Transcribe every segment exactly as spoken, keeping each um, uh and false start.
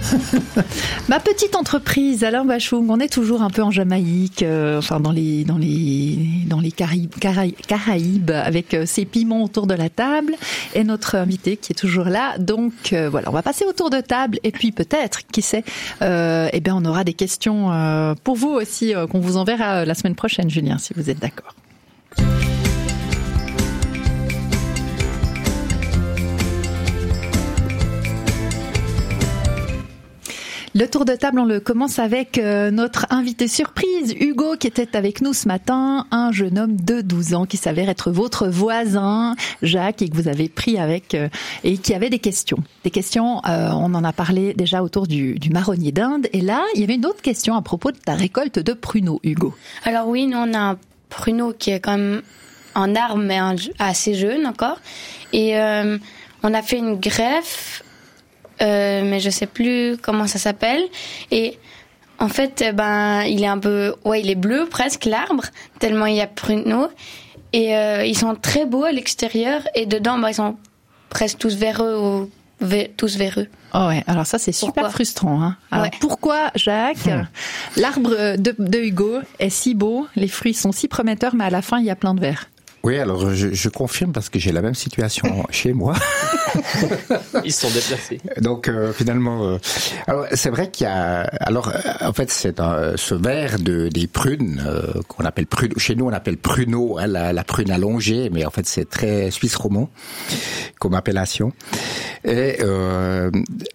Ma petite entreprise, Alain Bachung, on est toujours un peu en Jamaïque, euh, enfin dans les dans les dans les Caraïbes, Caraïbes avec euh, ces piments autour de la table et notre invité qui est toujours là. Donc euh, voilà, on va passer au tour de table et puis peut-être, qui sait, euh, eh bien on aura des questions euh, pour vous aussi euh, qu'on vous enverra la semaine prochaine, Julien, si vous êtes d'accord. Le tour de table, on le commence avec euh, notre invité surprise, Hugo, qui était avec nous ce matin, un jeune homme de douze ans qui s'avère être votre voisin, Jacques, et que vous avez pris avec, euh, et qui avait des questions. Des questions, euh, on en a parlé déjà autour du, du marronnier d'Inde, et là, il y avait une autre question à propos de ta récolte de pruneaux, Hugo. Alors oui, nous on a un pruneau qui est quand même en arbre, mais assez jeune encore, et euh, on a fait une greffe. Euh, mais je sais plus comment ça s'appelle. Et en fait, ben, il est un peu, ouais, il est bleu presque l'arbre, tellement il y a pruneaux. Et euh, ils sont très beaux à l'extérieur et dedans, ben, ils sont presque tous véreux ou vé- tous véreux. Oh ouais, alors ça c'est super pourquoi frustrant. Hein. Alors ouais. Pourquoi, Jacques, hmm. l'arbre de, de Hugo est si beau, les fruits sont si prometteurs, mais à la fin il y a plein de vers? Oui, alors je, je confirme parce que j'ai la même situation chez moi. Ils se sont déplacés. Donc euh, finalement, euh, alors c'est vrai qu'il y a, alors en fait c'est un, ce verre de des prunes euh, qu'on appelle prune, chez nous on appelle pruneau, hein, la, la prune allongée, mais en fait c'est très suisse romand comme appellation. Et euh,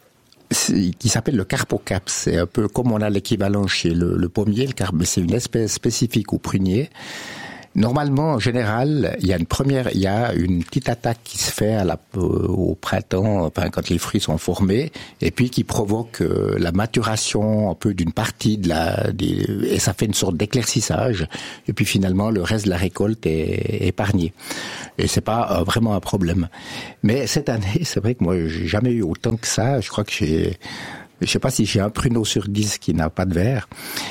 qui s'appelle le carpocaps. C'est un peu comme on a l'équivalent chez le, le pommier, le carpe, mais c'est une espèce spécifique au prunier. Normalement, en général, il y a une première, il y a une petite attaque qui se fait à la, au printemps, enfin quand les fruits sont formés, et puis qui provoque euh, la maturation un peu d'une partie de la, des, et ça fait une sorte d'éclaircissage. Et puis finalement, le reste de la récolte est épargné. Et c'est pas euh, vraiment un problème. Mais cette année, c'est vrai que moi, j'ai jamais eu autant que ça. Je crois que j'ai Je sais pas si j'ai un pruneau sur dix qui n'a pas de verre.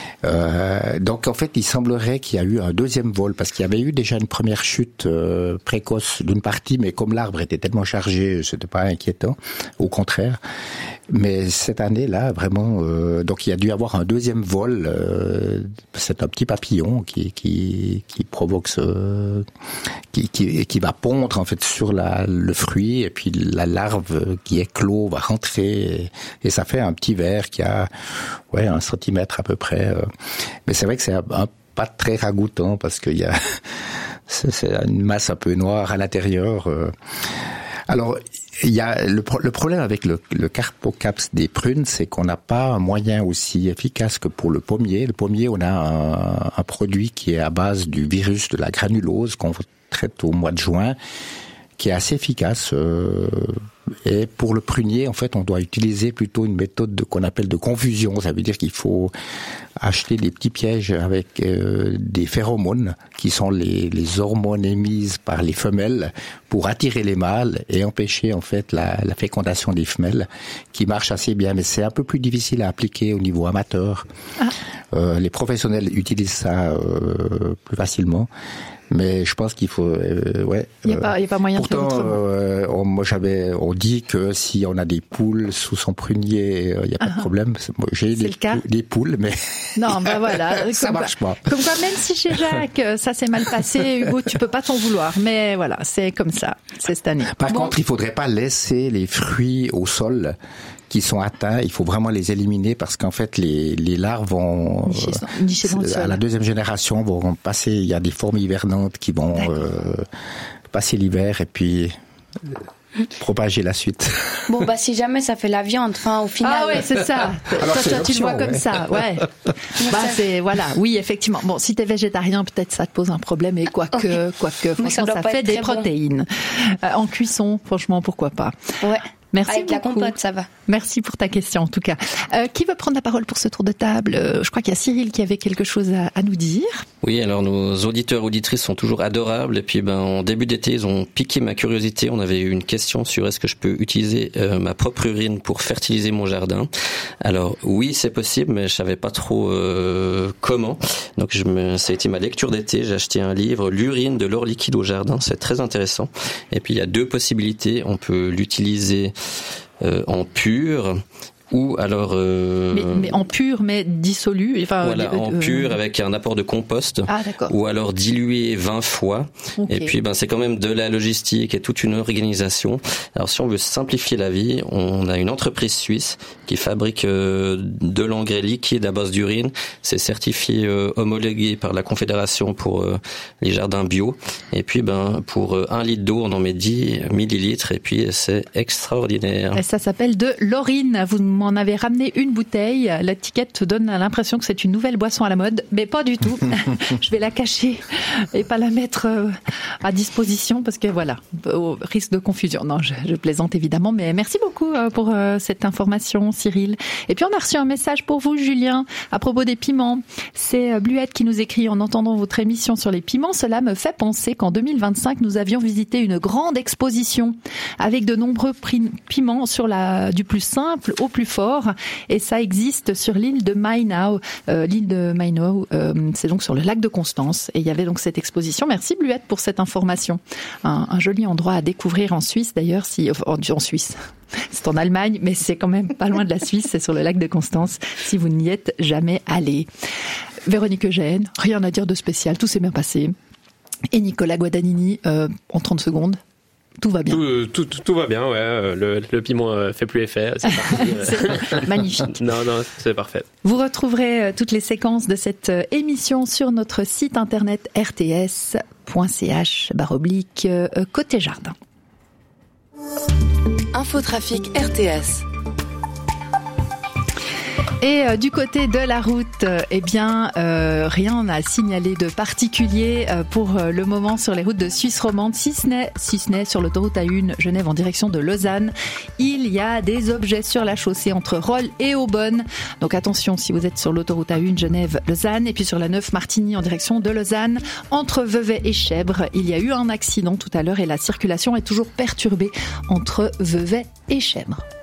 Euh, donc en fait, il semblerait qu'il y a eu un deuxième vol parce qu'il y avait eu déjà une première chute euh, précoce d'une partie, mais comme l'arbre était tellement chargé, c'était pas inquiétant. Au contraire. Mais cette année-là, vraiment, euh, donc il y a dû avoir un deuxième vol. Euh, c'est un petit papillon qui qui qui provoque ce, qui qui qui va pondre en fait sur la le fruit et puis la larve qui éclot va rentrer et, et ça fait un petit verre qui a ouais un centimètre à peu près. Euh. Mais c'est vrai que c'est un, un pas très ragoûtant parce qu'il y a c'est, c'est une masse un peu noire à l'intérieur. Euh. Alors, il y a le, pro- le problème avec le, le carpocaps des prunes, c'est qu'on n'a pas un moyen aussi efficace que pour le pommier. Le pommier, on a un, un produit qui est à base du virus de la granulose qu'on traite au mois de juin, qui est assez efficace. Euh, et pour le prunier, en fait, on doit utiliser plutôt une méthode de, qu'on appelle de confusion. Ça veut dire qu'il faut acheter des petits pièges avec euh, des phéromones, qui sont les, les hormones émises par les femelles pour attirer les mâles et empêcher en fait la, la fécondation des femelles, qui marche assez bien. Mais c'est un peu plus difficile à appliquer au niveau amateur. Ah. Euh, les professionnels utilisent ça euh, plus facilement. Mais je pense qu'il faut, euh, ouais. Il n'y a, euh, a pas moyen pourtant, de faire autrement. Euh, on, moi, j'avais, on dit que si on a des poules sous son prunier, il euh, n'y a pas ah, de problème. Moi, j'ai des, des poules, mais non, ben voilà, ça marche quoi, pas. Comme quoi, même si chez Jacques ça s'est mal passé, Hugo, tu peux pas t'en vouloir. Mais voilà, c'est comme ça, c'est cette année. Par bon. contre, il faudrait pas laisser les fruits au sol qui sont atteints, il faut vraiment les éliminer parce qu'en fait les les larves vont nicher, nicher dans le sol. À la deuxième génération vont passer, il y a des formes hivernantes qui vont euh, passer l'hiver et puis euh, propager la suite. Bon bah si jamais ça fait la viande, enfin au final. Ah ouais, c'est ça. Alors, toi, c'est toi tu le vois ouais. comme ça, ouais. bah c'est voilà, oui effectivement. Bon, si t'es végétarien, peut-être ça te pose un problème et quoique okay. quoique franchement ça, ça fait des protéines bon. euh, en cuisson, franchement pourquoi pas. Ouais. Merci Avec beaucoup. la compote, ça va. Merci pour ta question, en tout cas. Euh, qui veut prendre la parole pour ce tour de table ? euh, Je crois qu'il y a Cyril qui avait quelque chose à, à nous dire. Oui, alors nos auditeurs, auditrices sont toujours adorables. Et puis, ben, en début d'été, ils ont piqué ma curiosité. On avait eu une question sur est-ce que je peux utiliser euh, ma propre urine pour fertiliser mon jardin. Alors, oui, c'est possible, mais je savais pas trop euh, comment. Donc, je me, ça a été ma lecture d'été. J'ai acheté un livre, L'urine de l'or liquide au jardin. C'est très intéressant. Et puis, il y a deux possibilités. On peut l'utiliser Euh, en pur ou alors euh, mais, mais en pur mais dissolu, enfin voilà, euh, en pur avec un apport de compost, ah, d'accord. ou alors dilué vingt fois. Okay. Et puis ben c'est quand même de la logistique et toute une organisation. Alors si on veut simplifier la vie, on a une entreprise suisse qui fabrique euh, de l'engrais liquide à base d'urine. C'est certifié euh, homologué par la Confédération pour euh, les jardins bio. Et puis ben pour euh, un litre d'eau, on en met dix millilitres et puis c'est extraordinaire. Et ça s'appelle de l'orine. Vous m'en avez ramené une bouteille. L'étiquette donne l'impression que c'est une nouvelle boisson à la mode, mais pas du tout. Je vais la cacher et pas la mettre à disposition parce que voilà, au risque de confusion. Non, je, je plaisante évidemment, mais merci beaucoup pour cette information, Cyril. Et puis on a reçu un message pour vous, Julien, à propos des piments. C'est Bluette qui nous écrit: en entendant votre émission sur les piments, cela me fait penser qu'en deux mille vingt-cinq, nous avions visité une grande exposition avec de nombreux piments sur la, du plus simple au plus fort, et ça existe sur l'île de Mainau. Euh, l'île de Mainau, euh, c'est donc sur le lac de Constance, et il y avait donc cette exposition. Merci Bluette pour cette information. Un, un joli endroit à découvrir en Suisse d'ailleurs, si en, en Suisse. C'est en Allemagne, mais c'est quand même pas loin de la Suisse, c'est sur le lac de Constance, si vous n'y êtes jamais allé. Véronique Eugène, rien à dire de spécial, tout s'est bien passé. Et Nicolas Guadagnini, euh, en trente secondes. Tout va bien. Tout, tout, tout, tout va bien, ouais. Le, le piment fait plus effet. C'est parti. C'est magnifique. Non, non, c'est parfait. Vous retrouverez toutes les séquences de cette émission sur notre site internet r t s point c h barre oblique côté jardin. Infotrafic R T S. Et euh, du côté de la route, euh, eh bien, euh, rien à signaler de particulier euh, pour euh, le moment sur les routes de Suisse romande, si ce n'est, si ce n'est sur l'autoroute A un Genève en direction de Lausanne. Il y a des objets sur la chaussée entre Rolle et Aubonne. Donc attention si vous êtes sur l'autoroute A un Genève-Lausanne, et puis sur la neuf Martigny en direction de Lausanne, entre Vevey et Chèvre. Il y a eu un accident tout à l'heure et la circulation est toujours perturbée entre Vevey et Chèvre.